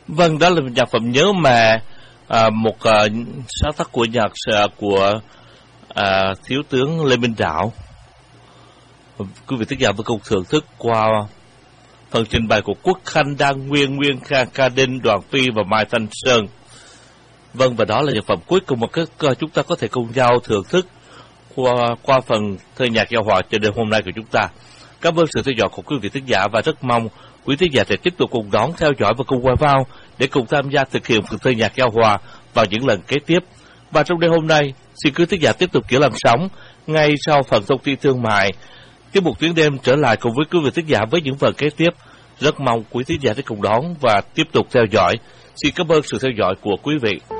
Vâng, đó là nhạc phẩm Nhớ Mẹ, một sáng tác của của thiếu tướng Lê Minh Đạo. Quý vị thính giả vừa cùng thưởng thức qua phần trình bày của Quốc Khanh, Đan Nguyên, Nguyên Khang, Ca Đinh, Đoàn Phi và Mai Thanh Sơn. Vâng, và đó là nhạc phẩm cuối cùng mà chúng ta có thể cùng nhau thưởng thức qua phần thơ nhạc giao họa cho đêm hôm nay của chúng ta. Cảm ơn sự theo dõi của quý vị thính giả và rất mong quý thính giả sẽ tiếp tục cùng đón theo dõi và cùng quay vào để cùng tham gia thực hiện phần thơ nhạc giao hòa vào những lần kế tiếp. Và trong đêm hôm nay, xin quý thính giả tiếp tục giữ làm sóng ngay sau phần thông tin thương mại. Tiếp mục Tuyến Đêm trở lại cùng với quý vị thính giả với những phần kế tiếp. Rất mong quý thính giả sẽ cùng đón và tiếp tục theo dõi. Xin cảm ơn sự theo dõi của quý vị.